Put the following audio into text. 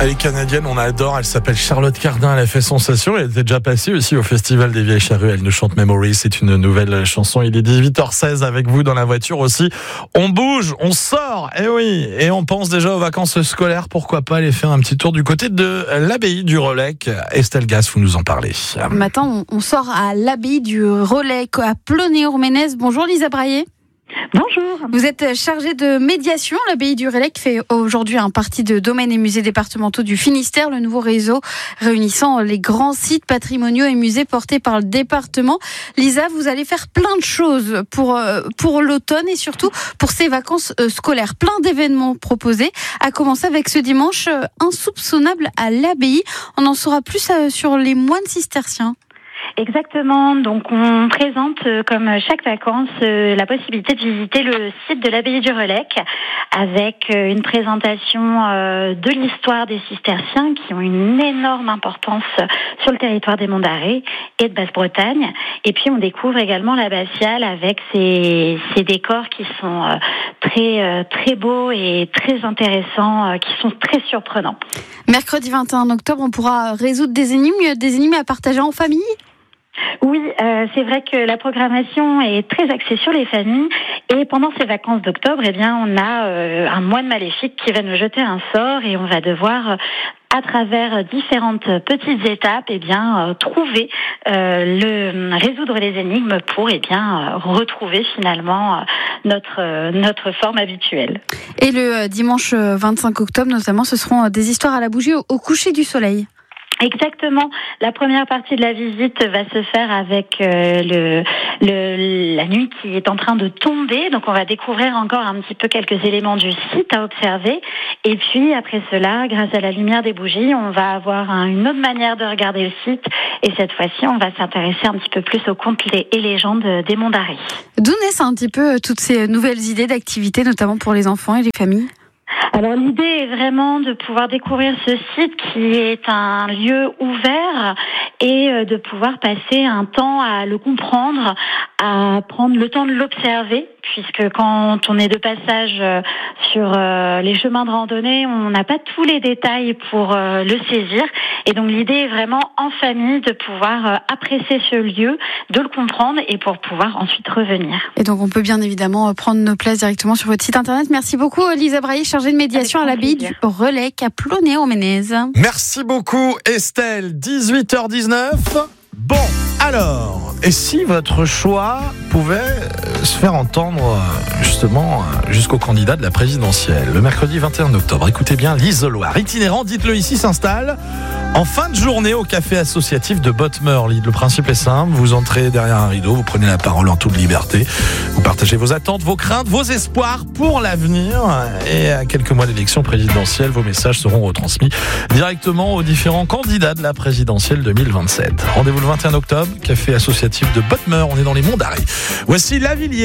Elle est canadienne, on adore, elle s'appelle Charlotte Cardin, elle a fait sensation, elle était déjà passée aussi au Festival des Vieilles Charrues, elle nous chante Memories, c'est une nouvelle chanson, il est 18h16 avec vous dans la voiture aussi. On bouge, on sort, et oui, et on pense déjà aux vacances scolaires, pourquoi pas aller faire un petit tour du côté de l'abbaye du Relecq. Estelle Gass, vous nous en parlez. Ce matin, on sort à l'abbaye du Relecq, à Plonnet-Orménez. Bonjour Lisa Braillet. Bonjour. Vous êtes chargée de médiation. L'abbaye du Relecq fait aujourd'hui un partie de domaines et musées départementaux du Finistère, le nouveau réseau réunissant les grands sites patrimoniaux et musées portés par le département. Lisa, vous allez faire plein de choses pour l'automne et surtout pour ces vacances scolaires. Plein d'événements proposés, à commencer avec ce dimanche insoupçonnable à l'abbaye. On en saura plus sur les moines cisterciens. Exactement, donc on présente comme chaque vacances la possibilité de visiter le site de l'abbaye du Relecq avec une présentation de l'histoire des cisterciens qui ont une énorme importance sur le territoire des Monts d'Arrée et de Basse-Bretagne. Et puis on découvre également l'abbatiale avec ses décors qui sont très beaux et très intéressants, qui sont très surprenants. Mercredi 21 octobre, on pourra résoudre des énigmes à partager en famille. Oui, c'est vrai que la programmation est très axée sur les familles et pendant ces vacances d'octobre, on a un moine maléfique qui va nous jeter un sort et on va devoir à travers différentes petites étapes, résoudre les énigmes pour retrouver finalement notre forme habituelle. Et le dimanche 25 octobre notamment, ce seront des histoires à la bougie au coucher du soleil. Exactement. La première partie de la visite va se faire avec la nuit qui est en train de tomber. Donc, on va découvrir encore un petit peu quelques éléments du site à observer. Et puis, après cela, grâce à la lumière des bougies, on va avoir une autre manière de regarder le site. Et cette fois-ci, on va s'intéresser un petit peu plus aux contes et légendes des Monts d'Arrée. D'où naissent un petit peu toutes ces nouvelles idées d'activités, notamment pour les enfants et les familles ? Alors l'idée est vraiment de pouvoir découvrir ce site qui est un lieu ouvert et de pouvoir passer un temps à le comprendre, à prendre le temps de l'observer, puisque quand on est de passage sur les chemins de randonnée, on n'a pas tous les détails pour le saisir. Et donc l'idée est vraiment en famille de pouvoir apprécier ce lieu, de le comprendre et pour pouvoir ensuite revenir. Et donc on peut bien évidemment prendre nos places directement sur votre site internet. Merci beaucoup Lisa Braillet, chargée de médiation à l'abbaye du Relecq à Plonnet-Orménez. Merci beaucoup Estelle, 18h19. Bon, alors, et si votre choix pouvait se faire entendre justement jusqu'au candidat de la présidentielle, le mercredi 21 octobre, écoutez bien, l'isoloir itinérant, dites-le ici, s'installe en fin de journée au café associatif de Botte-Meurly. Le principe est simple, vous entrez derrière un rideau, vous prenez la parole en toute liberté, vous partagez vos attentes, vos craintes, vos espoirs pour l'avenir, et à quelques mois d'élection présidentielle, vos messages seront retransmis directement aux différents candidats de la présidentielle 2027. Rendez-vous le 21 octobre, café associatif de Botte-Meurly, on est dans les Monts d'Arrée. Voici Lavilliers.